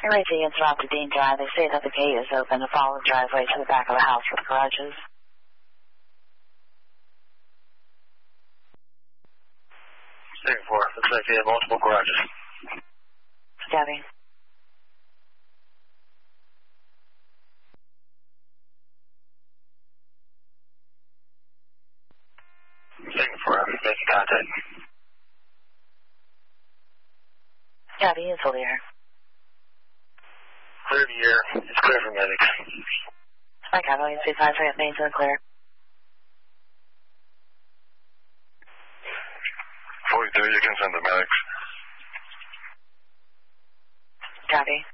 Raising interrupted Dean Drive. They say that the gate is open to follow the driveway to the back of the house where the garage is. Second floor. Looks like they have multiple garages. Gabby. Second floor. I'm making contact. Gabby, it's clear. Clear to air. It's clear for medics. My Cowboy, speed 5 3 main to the clear. 43, you can send the medics. Copy.